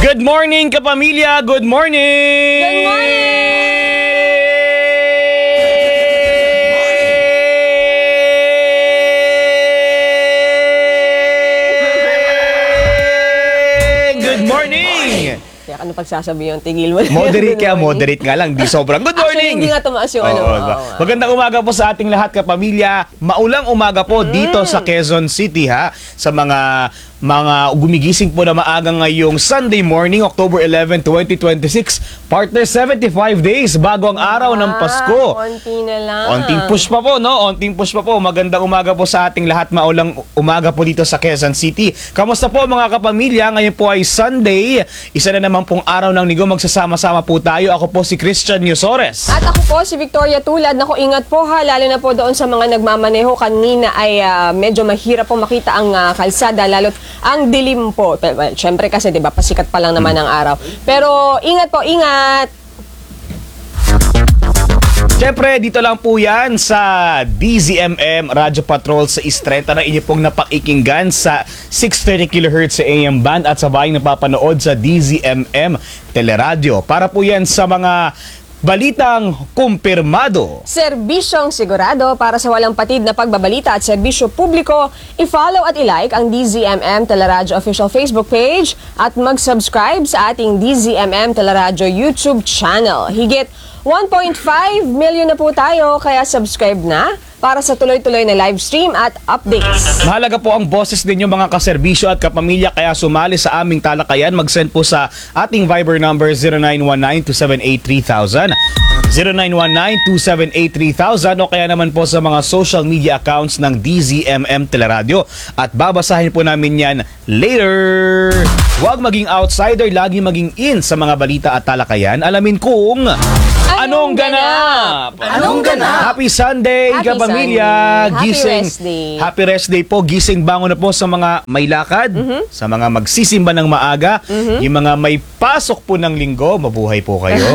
Good morning, kapamilya! Good morning! Good morning! Good morning! Kaya ano pagsasabi yung tigil mo? Moderate kaya, moderate nga lang. Di sobrang good morning! Actually, hindi nga tumaas yung ano. Diba? Magandang umaga po sa ating lahat, kapamilya. Maulang umaga po dito sa Quezon City, ha? Sa mga gumigising po na maaga ngayong Sunday morning, October 11, 2026. Partner, 75 days bago ang araw ng Pasko. Konti na lang. Onting push pa po, no? Onting push pa po. Magandang umaga po sa ating lahat. Maulang umaga po dito sa Quezon City. Kamusta po mga kapamilya? Ngayon po ay Sunday. Isa na naman pong araw ng linggo. Magsasama-sama po tayo. Ako po si Christian Yusores. At ako po si Victoria Tulad. Naku, ingat po ha. Lalo na po doon sa mga nagmamaneho. Kanina ay medyo mahirap po makita ang kalsada. Lalo't ang dilim po. Well, syempre kasi 'di ba pasikat pa lang naman ang araw. Pero ingat po, ingat. Siyempre, dito lang po yan sa DZMM Radyo Patrol sa Istrenta na inyo pong napakikinggan sa 630 kHz sa AM band at sabay napapanood sa DZMM Teleradyo. Para po yan sa mga balitang kumpirmado. Serbisyong sigurado para sa walang patid na pagbabalita at serbisyo publiko. I-follow at i-like ang DZMM Teleradyo official Facebook page at mag-subscribe sa ating DZMM Teleradyo YouTube channel. Higit 1.5 million na po tayo, kaya subscribe na para sa tuloy-tuloy na live stream at updates. Mahalaga po ang boses ninyo mga kaserbisyo at kapamilya, kaya sumali sa aming talakayan. Mag-send po sa ating Viber number 0919-278-3000, 0919-278-3000 o kaya naman po sa mga social media accounts ng DZMM Teleradyo at babasahin po namin yan later. Huwag maging outsider, lagi maging in sa mga balita at talakayan. Alamin kung anong ganap? Anong ganap? Happy Sunday, Happy kapamilya. Sunday. Happy rest day. Happy rest day po. Gising bangon na po sa mga may lakad, sa mga magsisimba ng maaga, yung mga may pasok po ng linggo, mabuhay po kayo.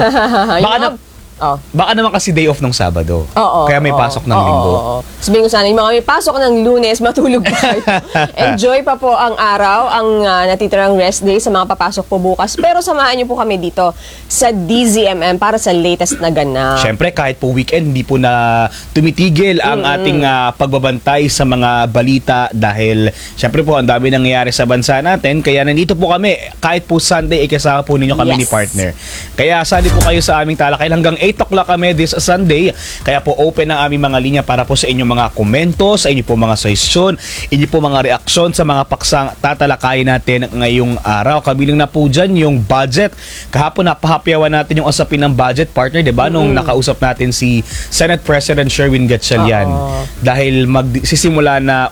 Baka naman kasi day off ng Sabado. Kaya may pasok ng linggo. Sabihin ko sana, yung mga may pasok ng Lunes, matulog pa kayo. Enjoy pa po ang araw, ang natitirang rest day sa mga papasok po bukas. Pero samahan niyo po kami dito sa DZMM para sa latest na ganap. Siyempre, kahit po weekend, hindi po na tumitigil ang ating pagbabantay sa mga balita dahil siyempre po, ang dami nangyayari sa bansa natin. Kaya nandito po kami, kahit po Sunday, kasama po ninyo kami ni partner. Kaya sali po kayo sa aming talakay hanggang 8 o'clock kami this Sunday. Kaya po open ang aming mga linya para po sa inyong mga komento, sa inyo po mga suggestion, inyo po mga reaksyon sa mga paksang tatalakayin natin ngayong araw. Kabilang na po dyan yung budget. Kahapon napahapyawan natin yung usapin ng budget, partner, diba? Nung nakausap natin si Senate President Sherwin Gatchalian. Dahil magsisimula na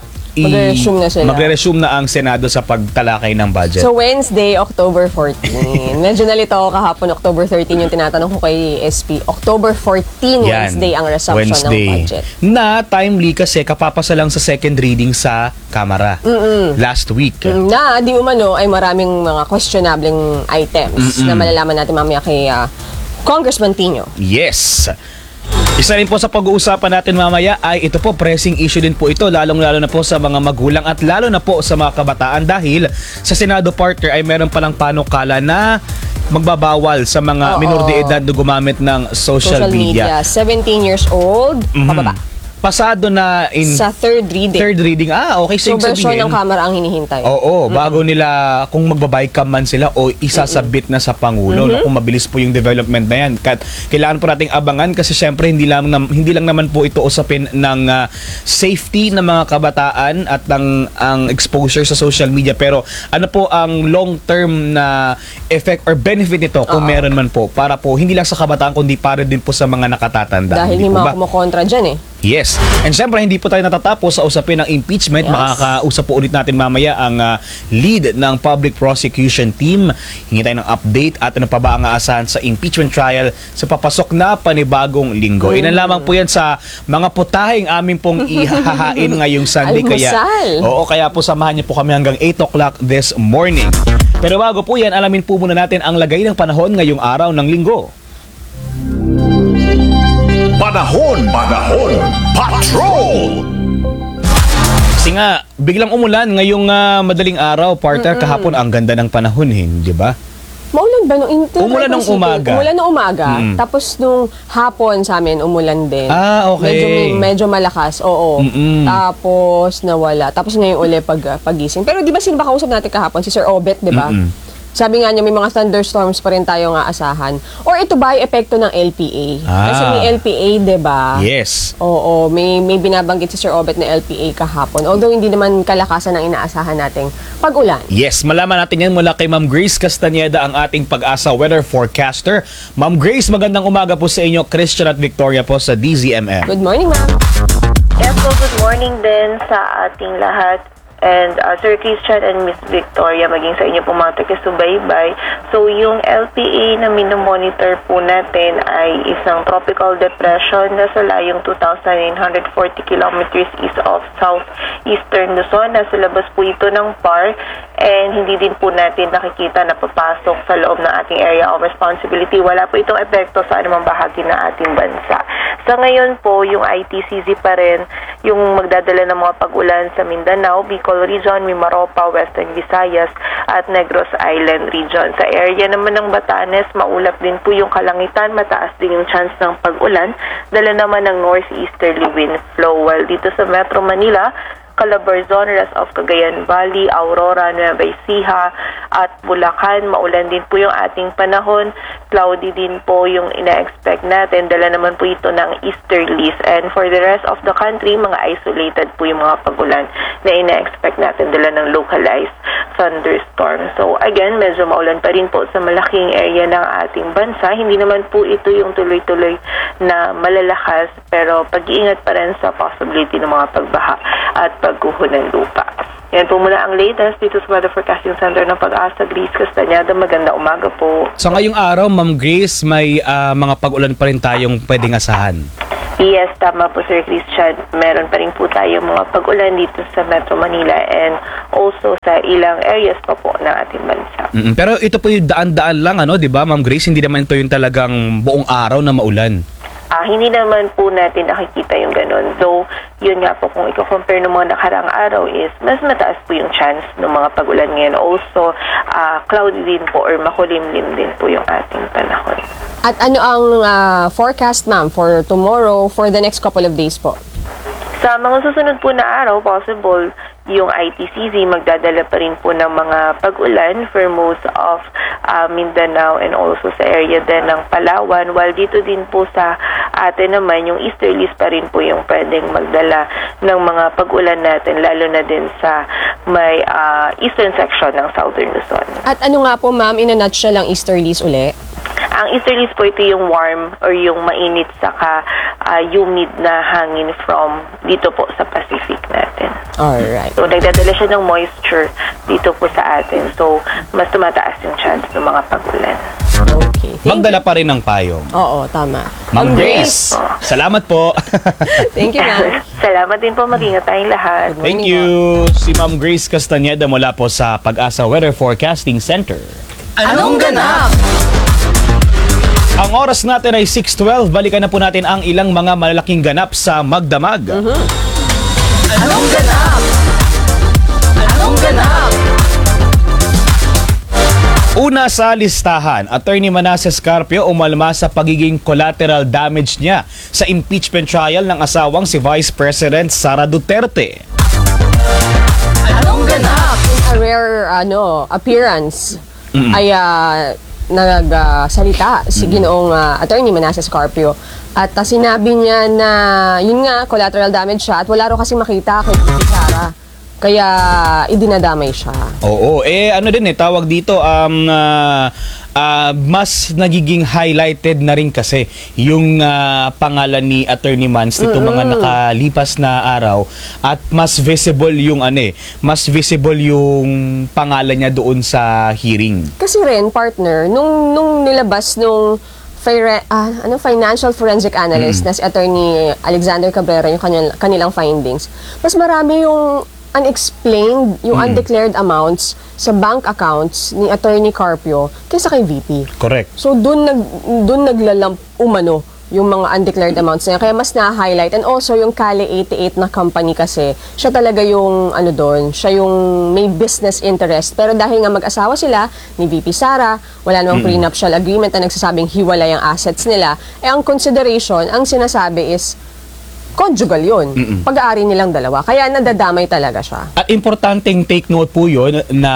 magre-resume na ang Senado sa pagtalakay ng budget. So Wednesday, October 14. Medyo nalito ako kahapon, October 13 yung tinatanong ko kay SP. October 14, Wednesday ang resumption ng budget. Na timely kasi kapapasa lang sa second reading sa Kamara last week. Na di umano ay maraming mga questionableng items na malalaman natin mamaya kay Congressman Tino. Yes. Isa rin po sa pag-uusapan natin mamaya ay ito po, pressing issue din po ito, lalong-lalo na po sa mga magulang at lalo na po sa mga kabataan dahil sa Senado, partner, ay meron palang panukala na magbabawal sa mga minor de edad na gumamit ng social media. 17 years old, pababa. Pasado na sa third reading. Third reading. Okay. So, version ng Kamara ang hinihintay. Oo. Bago nila, kung magbabike man sila o isasabit na sa Pangulo. Kung mabilis po yung development na yan. Kailangan po nating abangan kasi syempre hindi lang naman po ito usapin ng safety ng mga kabataan at ang exposure sa social media. Pero ano po ang long-term na effect or benefit nito kung meron man po para po hindi lang sa kabataan kundi para din po sa mga nakatatanda. Dahil hindi mga kumukontra dyan Yes. And syempre, hindi po tayo natatapos sa usapin ng impeachment. Makakausap po ulit natin mamaya ang lead ng public prosecution team. Hingi tayo ng update at ano pa ba ang aasahan sa impeachment trial sa papasok na panibagong linggo. Ilan lamang po yan sa mga putahing amin pong ihahain ngayong Sunday. Kaya po samahan niyo po kami hanggang 8 o'clock this morning. Pero bago po yan, alamin po muna natin ang lagay ng panahon ngayong araw ng linggo. Panahon Patrol! Kasi nga, biglang umulan ngayong madaling araw, partner. Kahapon ang ganda ng panahon, di ba? Maulan ba nung Umulan nung umaga. Umulan nung umaga. Tapos nung hapon sa amin, umulan din. Ah, okay. Medyo malakas, oo. Tapos nawala. Tapos ngayon uli pagising. Pero di ba sino ba kausap natin kahapon? Si Sir Obet, di ba? Sabi nga niya, may mga thunderstorms pa rin tayo nga asahan. Or ito ba ay epekto ng LPA? Kasi may LPA, di ba? Yes. Oo, may binabanggit si Sir Obet na LPA kahapon. Although hindi naman kalakasan ang inaasahan nating pag-ulan. Yes, malaman natin yan mula kay Ma'am Grace Castañeda, ang ating pag-asa weather forecaster. Ma'am Grace, magandang umaga po sa inyo. Christian at Victoria po sa DZMM. Good morning, ma'am. Yes po, good morning din sa ating lahat. And Sir Christian and Miss Victoria, maging sa inyo pong mga taga-subaybay. So, yung LPA na minomonitor po natin ay isang tropical depression na sa layong 2,940 kilometers east of southeastern Luzon. Nasa labas po ito ng PAR, and hindi din po natin nakikita na papasok sa loob ng ating area of responsibility. Wala po itong epekto sa anumang bahagi ng ating bansa. Sa ngayon po, yung ITCZ pa rin yung magdadala ng mga pag-ulan sa Mindanao, Bicol Region, Mimaropa, Western Visayas at Negros Island Region. Sa area naman ng Batanes, maulap din po yung kalangitan, mataas din yung chance ng pag-ulan, dala naman ng northeasterly wind flow. While dito sa Metro Manila, Calabarzon, rest of Cagayan Valley, Aurora, Nueva Ecija at Bulacan, maulan din po yung ating panahon. Cloudy din po yung ina-expect natin. Dala naman po ito ng easterlies. And for the rest of the country, mga isolated po yung mga pagulan na ina-expect natin. Dala ng localized thunderstorm. So again, medyo maulan pa rin po sa malaking area ng ating bansa. Hindi naman po ito yung tuloy-tuloy na malalakas, pero pag-iingat pa rin sa possibility ng mga pagbaha at pagguho ng lupa. Yan po muna ang latest dito sa Weather Forecasting Center ng Pag-asa, Grace Castañeda. Magandang umaga po. So ngayong araw, Ma'am Grace, may mga pag-ulan pa rin tayong pwedeng asahan. Yes, tama po Sir Christian. Meron pa rin po tayong mga pag-ulan dito sa Metro Manila and also sa ilang areas pa po ng ating bansa. Pero ito po yung daan-daan lang, ano, di ba, Ma'am Grace? Hindi naman ito yung talagang buong araw na maulan. Hindi naman po natin nakikita yung ganun. Though, yun nga po, kung i-compare ng mga nakaraang araw is, mas mataas po yung chance ng mga pag-ulan ngayon. Also, cloudy din po or makulimlim din po yung ating panahon. At ano ang forecast, ma'am, for tomorrow, for the next couple of days po? Sa mga susunod po na araw, possible yung ITCZ magdadala pa rin po ng mga pag-ulan for most of Mindanao and also sa area din ng Palawan. While dito din po sa atin naman, yung easterlies pa rin po yung pwedeng magdala ng mga pag-ulan natin, lalo na din sa may eastern section ng southern Luzon. At ano nga po, ma'am, in a nutshell ang easterlies uli? Ang easterlies po ito yung warm or yung mainit saka humid na hangin from dito po sa Pacific natin. Alright. So, nagdadala siya ng moisture dito po sa atin. So, mas tumataas yung chance ng mga pag-ulan. Okay. Magdala pa rin ng payong. Oo, tama. Ma'am Grace, salamat po. Thank you, ma'am. Salamat din po. Mag-ingat tayong lahat. Good Thank morning you. Si Ma'am Grace Castañeda mula po sa Pag-asa Weather Forecasting Center. Anong ganap? Ang oras natin ay 6:12. Balikan na po natin ang ilang mga malalaking ganap sa Magdamag. Anong ganap? Anong ganap? Una sa listahan, Attorney Manasseh Carpio umalma sa pagiging collateral damage niya sa impeachment trial ng asawang si Vice President Sara Duterte. Anong ganap? A rare appearance ay nagsalita si Ginoong Attorney Manasseh Carpio. At sinabi niya na yun nga, collateral damage siya at wala raw kasi makita kay Sara. Kaya idinadamay siya. Oo. Ano din tawag dito, mas nagiging highlighted na rin kasi yung pangalan ni Attorney Mans nitong mga nakalipas na araw at mas visible yung mas visible yung pangalan niya doon sa hearing. Kasi rin, partner, nung nilabas nung financial forensic analyst na si Attorney Alexander Cabrera yung kanilang findings, mas marami yung unexplained, yung undeclared amounts sa bank accounts ni Attorney Carpio kaysa kay VP. Correct. So doon naglalamp umano yung mga undeclared amounts na yan. Kaya mas na-highlight. And also, yung Kale 88 na company kasi, siya talaga yung, ano doon, siya yung may business interest. Pero dahil nga mag-asawa sila, ni VP Sara, wala namang prenuptial agreement na nagsasabing hiwalay ang assets nila, ang consideration, ang sinasabi is, conjugal yun. Pag-aari nilang dalawa. Kaya nadadamay talaga siya. At importanteng take note po yun na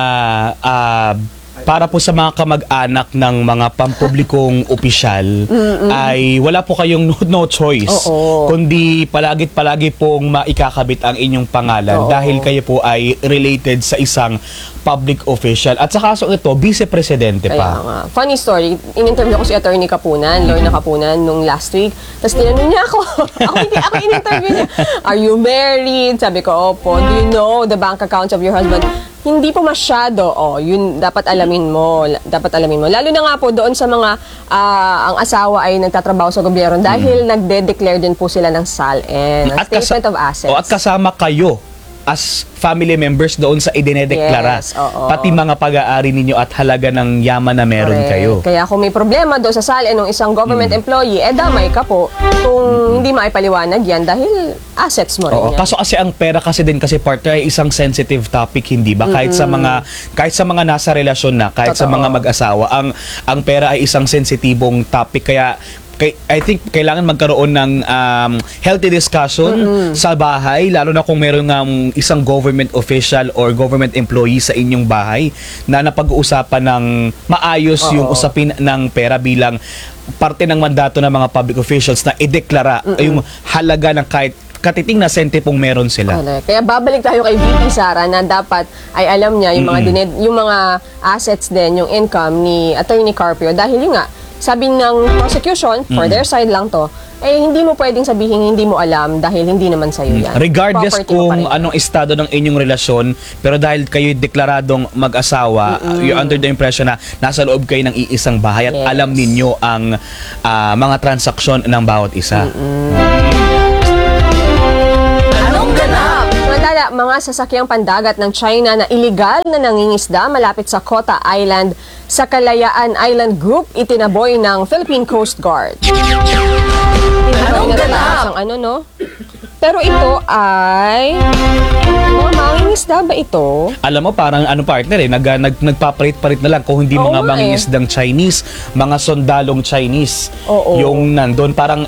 para po sa mga kamag-anak ng mga pampublikong opisyal ay wala po kayong no choice Oo. kundi palagi pong maikakabit ang inyong pangalan dahil kayo po ay related sa isang public official. At sa kasong ito, vice-presidente Kaya pa. nga. Funny story, in-interview ko si Attorney Kapunan, Lorna Kapunan, nung last week. Tapos tinanong niya ako, ako in-interview niya, are you married? Sabi ko, opo. Do you know the bank accounts of your husband? Hindi po masyado. Yun dapat alamin mo. Dapat alamin mo. Lalo na nga po doon sa mga ang asawa ay nagtatrabaho sa gobyerno dahil nagde-declare din po sila ng SALN, Statement of Assets. At kasama kayo as family members doon sa idinedeklara. Yes, oo. Pati mga pag-aari ninyo at halaga ng yaman na meron Correct. kayo. Kaya kung may problema doon sa SALN ng isang government employee, damay ka po kung hindi maipaliwanag yan dahil assets mo rin Oo, yan. kaso kasi ang pera kasi din kasi partner ay isang sensitive topic, hindi ba? Kahit sa mga nasa relasyon na, kahit sa Totoo. mga mag-asawa, ang pera ay isang sensitibong topic, kaya I think kailangan magkaroon ng healthy discussion sa bahay, lalo na kung meron ng isang government official or government employee sa inyong bahay na napag-uusapan ng maayos yung usapin ng pera bilang parte ng mandato ng mga public officials na ideklara yung halaga ng kahit katiting na sentipong meron sila. Correct. Kaya babalik tayo kay VP Sara na dapat ay alam niya yung yung mga assets din, yung income ni Attorney Carpio dahil yun nga, sabi ng prosecution, for their side lang to, hindi mo pwedeng sabihin hindi mo alam dahil hindi naman sa'yo yan. Regardless Property mo pa kung rin. anong estado ng inyong relasyon, pero dahil kayo deklaradong mag-asawa, you're under the impression na nasa loob kayo ng iisang bahay at Yes. alam ninyo ang mga transaksyon ng bawat isa. Samantala, mga sasakyang pandagat ng China na iligal na nangingisda malapit sa Kota Island sa Kalayaan Island Group itinaboy ng Philippine Coast Guard. Anong ganap? No? Pero ito ay mga mangingisda ba ito? Alam mo, parang partner nagpapalit-palit na lang kung hindi Oo mga nga mangingisdang Chinese, mga sondalong Chinese Oo. yung nandun. Parang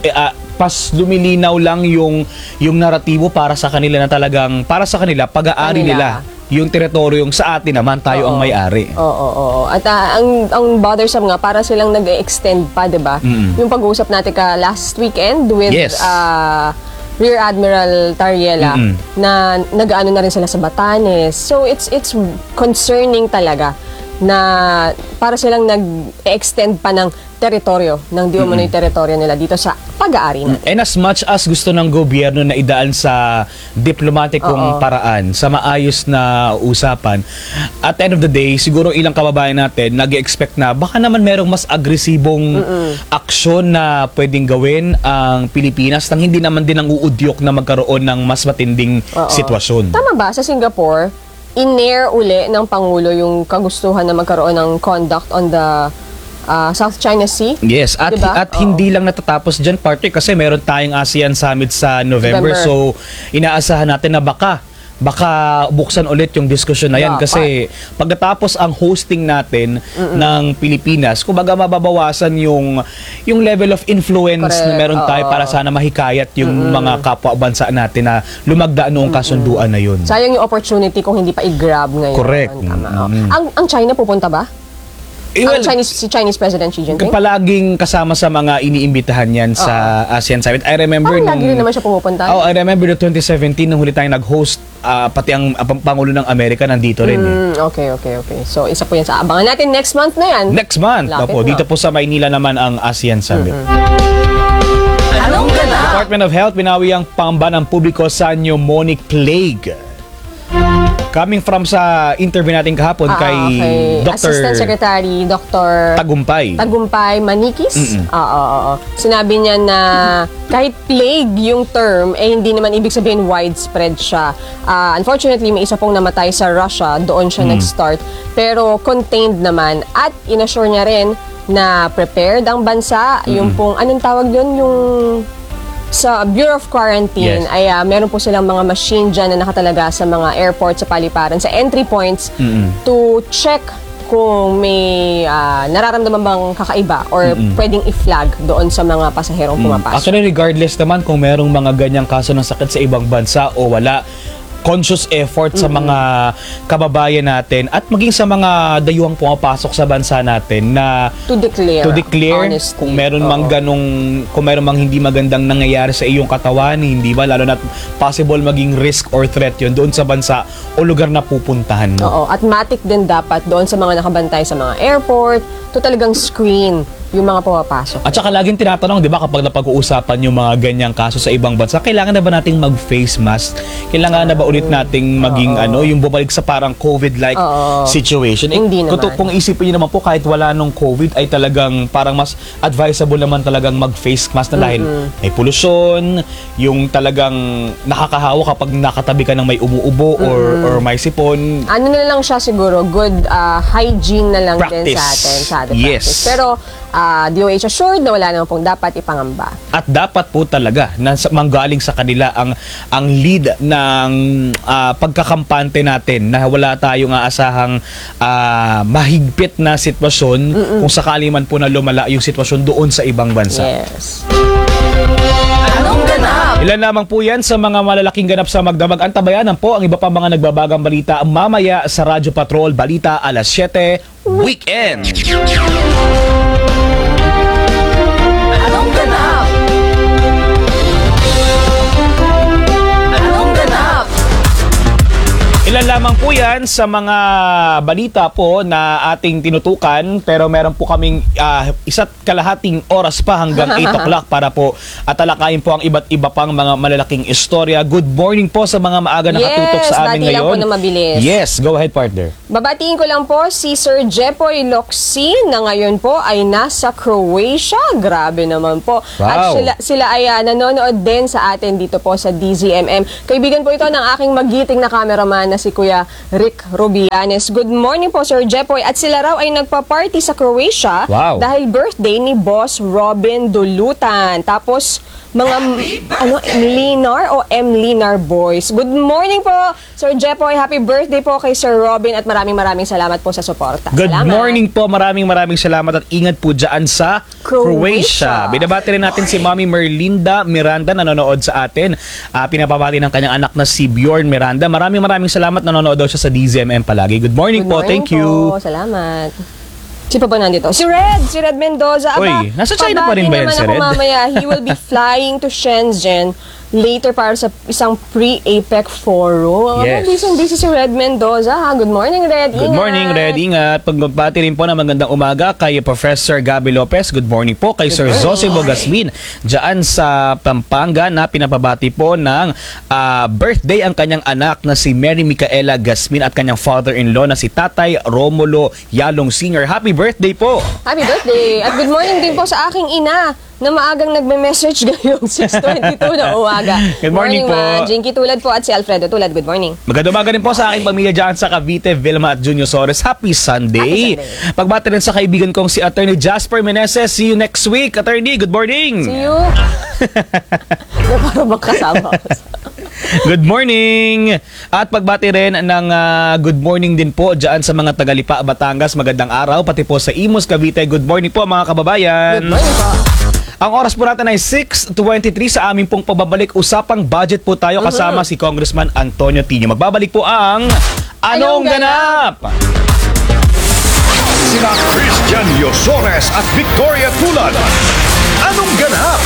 pas lumilinaw lang yung naratibo para sa kanila na talagang, para sa kanila, pag-aari Kanila. nila yung teritoryong sa atin naman tayo ang may-ari. Oo. At ang bothersome nga, para silang nag-extend pa, di ba? Yung pag-uusap natin last weekend with Yes. Rear Admiral Tariela na nag-ano na rin sila sa Batanes. So it's concerning talaga na para silang nag-extend pa ng teritoryo, ng di umano'y teritoryo nila dito sa pag-aari natin. And as much as gusto ng gobyerno na idaan sa diplomatikong paraan, sa maayos na usapan, at the end of the day, siguro ilang kababayan natin nag-expect na baka naman merong mas agresibong aksyon na pwedeng gawin ang Pilipinas nang hindi naman din ang uudyok na magkaroon ng mas matinding sitwasyon. Tama ba, sa Singapore, in-air uli ng Pangulo yung kagustuhan na magkaroon ng conduct on the South China Sea? Yes, at Diba? hindi lang natatapos dyan, partner, kasi meron tayong ASEAN Summit sa November. So, inaasahan natin na baka buksan ulit yung diskusyon na yan. Dapat. Kasi pagkatapos ang hosting natin ng Pilipinas, kumbaga mababawasan yung level of influence Correct. na meron tayo para sana mahikayat yung mga kapwa bansa natin na lumagdaan noong kasunduan na yun. Sayang yung opportunity kung hindi pa i-grab ngayon. Correct. Tama. Ang China pupunta ba? Well, Si Chinese President Xi Jinping? palaging kasama sa mga iniimbitahan yan sa ASEAN Summit. I remember Parang lagi rin naman siya pumupunta. I remember the 2017 nung huli tayong nag-host, pati ang Pangulo ng Amerika nandito rin. Okay. So, isa po yan sa abangan natin next month na yan. Next month, Lapit po, na. dito po sa Maynila naman ang ASEAN Summit. Department of Health, binawi ang pangamba ng publiko sa pneumonic plague. Coming from sa interview natin kahapon kay Dr. Assistant Secretary Dr. Tagumpay Manikis. Oo. Sinabi niya na kahit plague yung term, hindi naman ibig sabihin widespread siya. Unfortunately, may isa pong namatay sa Russia, doon siya nag-start. Pero contained naman at inassure niya rin na prepared ang bansa. Yung pong, anong tawag doon? Yung sa Bureau of Quarantine ay meron po silang mga machine dyan na nakatalaga sa mga airport sa paliparan, sa entry points to check kung may nararamdaman bang kakaiba or pwedeng i-flag doon sa mga pasaherong pumapasok. Actually, regardless naman kung merong mga ganyang kaso ng sakit sa ibang bansa o wala, conscious effort sa mga kababayan natin at maging sa mga dayuhang pumapasok sa bansa natin na to declare honesty. Kung meron mang kung meron mang hindi magandang nangyayari sa iyong katawan, hindi ba, lalo na possible maging risk or threat yun doon sa bansa o lugar na pupuntahan mo. Oo, at matik din dapat doon sa mga nakabantay sa mga airport to talagang screen yung mga pumapasok. At saka laging tinatanong, di ba, kapag napag-uusapan yung mga ganyang kaso sa ibang bansa, kailangan na ba nating mag-face mask? Kailangan na ba ulit nating maging yung bumalik sa parang COVID-like situation? Hindi naman. Kung isipin nyo naman po, kahit wala nung COVID, ay talagang parang mas advisable naman talagang mag-face mask na dahil may polusyon, yung talagang nakakahawa kapag nakatabi ka ng may umuubo or may sipon. Ano na lang siya siguro, good hygiene na lang din sa atin. Yes. Pero DOH assured na wala naman pong dapat ipangamba. At dapat po talaga na manggaling sa kanila ang lead ng pagkakampante natin na wala tayong aasahang mahigpit na sitwasyon kung sakali man po na lumala yung sitwasyon doon sa ibang bansa. Yes. Ilan lamang po yan sa mga malalaking ganap sa Magdamag. Antabayanan po ang iba pa mga nagbabagang balita mamaya sa Radyo Patrol Balita alas 7 Weekend. Anong ganap? Anong ganap? Ilan lamang po yan sa mga balita po na ating tinutukan, pero meron po kaming isa't kalahating oras pa hanggang 8 o'clock para po talakayin po ang iba't iba pang mga malalaking istorya. Good morning po sa mga maaga nakatutok sa amin ngayon. Yes, lang po na mabilis. Yes, go ahead, partner. Babatiin ko lang po si Sir Jepoy Locsin na ngayon po ay nasa Croatia. Grabe naman po. Wow. At sila ay nanonood din sa atin dito po sa DZMM. Kaibigan po ito ng aking magiting na cameraman na si Kuya Rick Rubianes. Good morning po, Sir Jepoy. At sila raw ay nagpa-party sa Croatia dahil birthday ni Boss Robin Dulutan. Tapos mga Linar o M. Linar Boys. Good morning po, Sir Jepoy. Happy birthday po kay Sir Robin at maraming salamat po sa suporta. Good morning po. Maraming salamat at ingat po dyan sa Croatia. Binabati rin natin si Mami Merlinda Miranda nanonood sa atin. Pinapabati ng kanyang anak na si Bjorn Miranda. Maraming salamat. Nanonood daw siya sa DZMM palagi. Good morning po. Thank you. Salamat. Si pa ba nandito? Si Red Mendoza. Uy, nasa China pa rin ba yan si Red? Mamaya, he will be flying to Shenzhen later para sa isang pre-APEC forum. Yes. Busy si Red Mendoza. Good morning, Red. Good morning, Red. Ingat. Pagbati rin po na magandang umaga kay Professor Gabby Lopez. Good morning po kay Sir Zosimo Gasmin dyan sa Pampanga na pinapabati po ng birthday ang kanyang anak na si Mary Micaela Gasmin at kanyang father-in-law na si Tatay Romulo Yalong Sr. Happy birthday po! Happy birthday! At good morning din po sa aking ina na maagang nagme-message ngayong 6:22 na umaga. Good morning po. Jinky Tulad po at si Alfredo Tulad. Good morning. Magandang umaga din po sa aking pamilya dyan sa Cavite, Vilma at Junior Sores. Happy Sunday! Pagbati rin sa kaibigan kong si Attorney Jasper Meneses. See you next week. Attorney, good morning! See you! Parang magkasama ko. Good morning! At pagbati rin ng good morning din po dyan sa mga Tagalipa, Batangas. Magandang araw. Pati po sa Imus, Cavite. Good morning po mga kababayan. Good morning po. Ang oras po natin ay 6:23 sa aming pong pagbabalik. Usapang budget po tayo kasama si Congressman Antonio Tino. Magbabalik po ang Anong Ganap? Sina Christian Yosores at Victoria Tulad. Anong ganap?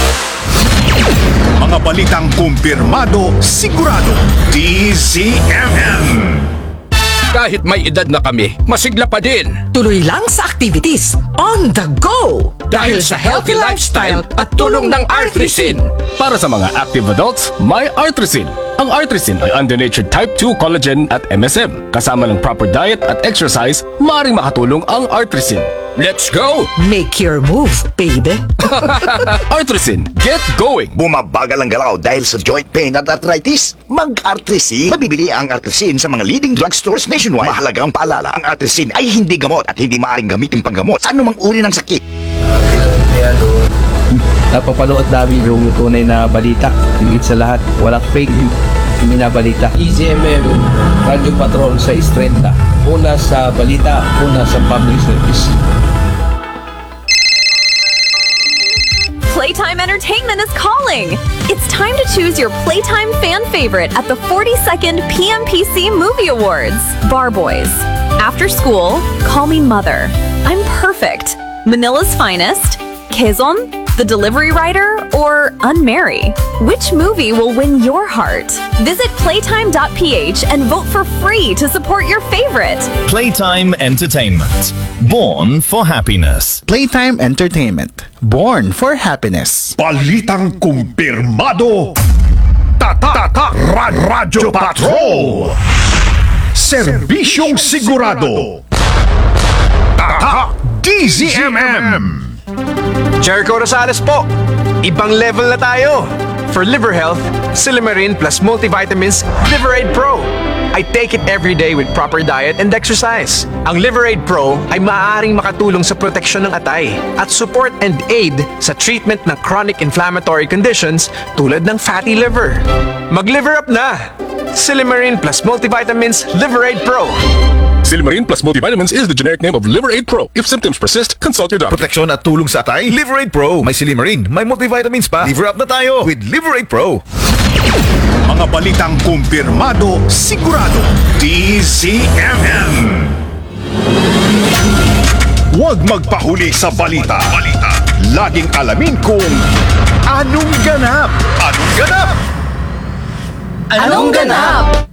Mga balitang kumpirmado, sigurado. DZMM. Kahit may edad na kami, masigla pa din. Tuloy lang sa activities. On the go! Dahil sa healthy lifestyle at tulong ng Artrisin. Para sa mga active adults, may Artrisin. Ang Artrisin ay undonatured type 2 collagen at MSM. Kasama ng proper diet at exercise, maaaring makatulong ang Artrisin. Let's go! Make your move, baby. Artrisin, get going! Bumabagal ang galaw dahil sa joint pain at arthritis? Mag-Artrisin. Mabibili ang Artrisin sa mga leading drugstores nationwide. Mahalagang paalala, ang Artrisin ay hindi gamot at hindi maaaring gamitin panggamot sa anumang uri ng sakit. Napapanood namin yung tunay na balita. Higit sa lahat, walang fake binabalita. DZMM, Radio Patrol 630. Una sa balita, una sa public service. Playtime Entertainment is calling! It's time to choose your Playtime fan favorite at the 42nd PMPC Movie Awards. Bar Boys, After School, Call Me Mother, I'm Perfect, Manila's Finest, Quezon, The Delivery Rider, or Unmarry. Which movie will win your heart? Visit playtime.ph and vote for free to support your favorite. Playtime Entertainment. Born for happiness. Playtime Entertainment. Born for happiness. Balitang kumpirmado. Tatak Radyo Patrol. Serbisyong sigurado. Tatak DZMM. Jericho Rosales po. Ibang level na tayo. For liver health, Silimarin plus multivitamins Liverade Pro. I take it every day with proper diet and exercise. Ang Liverade Pro ay maaaring makatulong sa proteksyon ng atay at support and aid sa treatment ng chronic inflammatory conditions tulad ng fatty liver. Mag-liver up na! Silimarin plus multivitamins Liverade Pro. Silimarin plus multivitamins is the generic name of Liverade Pro. If symptoms persist, consult your doctor. Proteksyon at tulong sa atay, Liverade Pro. May Silimarin, may multivitamins pa. Liver up na tayo with Liverade Pro. Mga balitang kumpirmado, sigurado. DZMM. Huwag magpahuli sa balita. Laging alamin kung anong ganap. Anong ganap? Anong ganap?